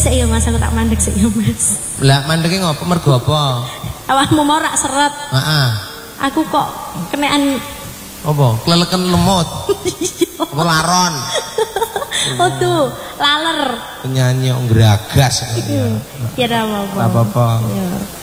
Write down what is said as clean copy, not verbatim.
Sik ya Mas, aku tak mandek sik ya Mas. Lah mandeke ngopo mergo apa? Awakmu mau rak seret. Heeh. Aku kok kenekan Apa? Kleleken lemut. Apa laron? Waduh, laler. Penyanyi yang geragas. Ya ora apa-apa. Apa-apa. Ya.